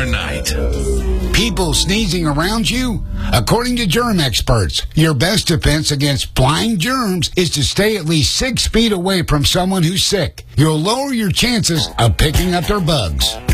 tonight. People sneezing around you? According to germ experts, your best defense against flying germs is to stay at least 6 feet away from someone who's sick. You'll lower your chances of picking up their bugs.